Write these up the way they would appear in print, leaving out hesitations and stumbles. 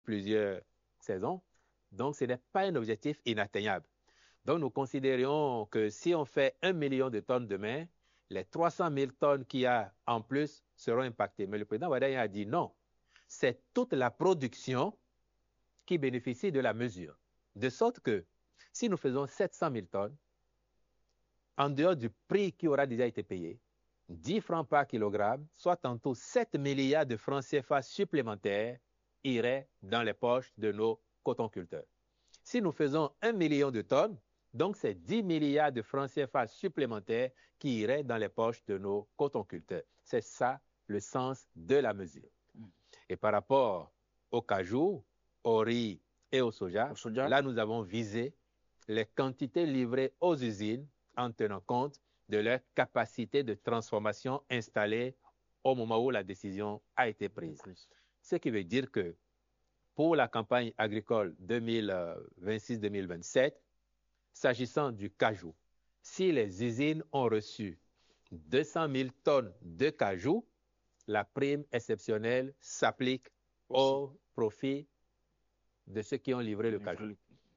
plusieurs saisons. Donc, ce n'est pas un objectif inatteignable. Donc, nous considérions que si on fait 1 million de tonnes demain, les 300 000 tonnes qu'il y a en plus seront impactées. Mais le président Wade a dit non. C'est toute la production qui bénéficie de la mesure. De sorte que si nous faisons 700 000 tonnes, en dehors du prix qui aura déjà été payé, 10 francs par kilogramme, soit tantôt 7 milliards de francs CFA supplémentaires iraient dans les poches de nos cotonculteurs. Si nous faisons 1 million de tonnes, donc c'est 10 milliards de francs CFA supplémentaires qui iraient dans les poches de nos cotonculteurs. C'est ça le sens de la mesure. Et par rapport au cajou, au riz et au soja, là nous avons visé les quantités livrées aux usines en tenant compte de leur capacité de transformation installée au moment où la décision a été prise. Ce qui veut dire que pour la campagne agricole 2026-2027, s'agissant du cajou, si les usines ont reçu 200 000 tonnes de cajou, la prime exceptionnelle s'applique au profit de ceux qui ont livré le cajou.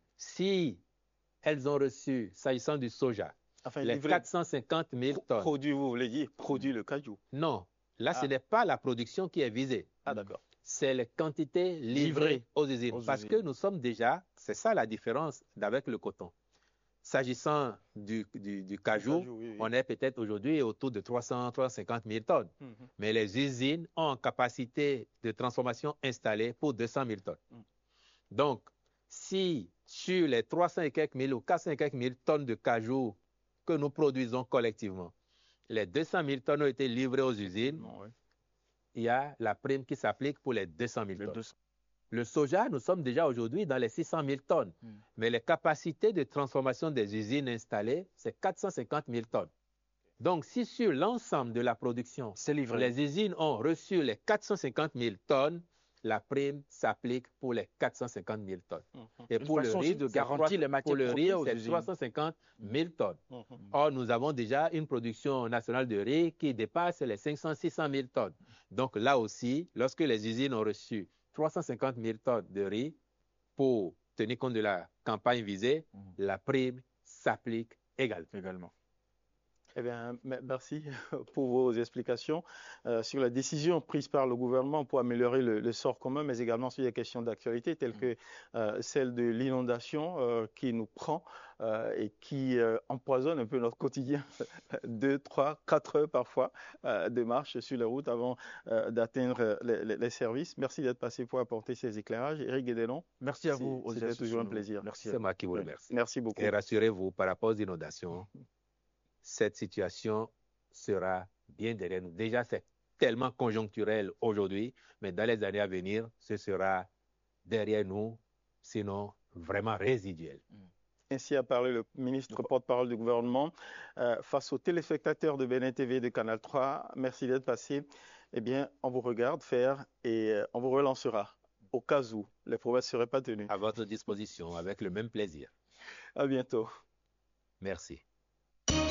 Si elles ont reçu, s'agissant du soja, les 450 000 tonnes. Produit, vous voulez dire, produit le cajou? Non, là, ce n'est pas la production qui est visée. Ah, d'accord. C'est les quantités livrées aux usines. Parce que nous sommes déjà, c'est ça la différence avec le coton. S'agissant du cajou, oui. On est peut-être aujourd'hui autour de 350 000 tonnes. Mais les usines ont en capacité de transformation installée pour 200 000 tonnes. Donc, si sur les 300 et quelques mille ou 400 et quelques mille tonnes de cajou que nous produisons collectivement, les 200 000 tonnes ont été livrées aux usines, il y a la prime qui s'applique pour les 200 000 tonnes. Le soja, nous sommes déjà aujourd'hui dans les 600 000 tonnes. Mais les capacités de transformation des usines installées, c'est 450 000 tonnes. Donc, si sur l'ensemble de la production, les usines ont reçu les 450 000 tonnes, la prime s'applique pour les 450 000 tonnes. Et pour le riz, de garantir les matières premières aux usines. C'est 350 000 tonnes. Or, nous avons déjà une production nationale de riz qui dépasse les 500-600 000 tonnes. Donc là aussi, lorsque les usines ont reçu 350 000 tonnes de riz pour tenir compte de la campagne visée, la prime s'applique également. Eh bien, merci pour vos explications sur la décision prise par le gouvernement pour améliorer le sort commun, mais également sur des questions d'actualité telles que celle de l'inondation qui nous prend et qui empoisonne un peu notre quotidien. 2, 3, 4 heures parfois de marche sur les routes avant d'atteindre les services. Merci d'être passé pour apporter ces éclairages. Éric Guédelon. Merci à vous. C'était toujours un plaisir. C'est moi qui vous remercie. Merci beaucoup. Et rassurez-vous, par rapport aux inondations, cette situation sera bien derrière nous. Déjà, c'est tellement conjoncturel aujourd'hui, mais dans les années à venir, ce sera derrière nous, sinon vraiment résiduel. Ainsi a parlé le ministre porte-parole du gouvernement face aux téléspectateurs de BNN TV de Canal 3. Merci d'être passé. Eh bien, on vous regarde faire et on vous relancera au cas où les promesses ne seraient pas tenues. À votre disposition, avec le même plaisir. À bientôt. Merci.